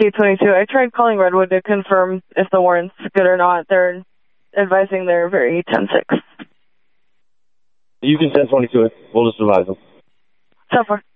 K22. I tried calling Redwood to confirm if the warrant's good or not. They're advising they're very 10-6. You can send 22 it. We'll just advise them. So far.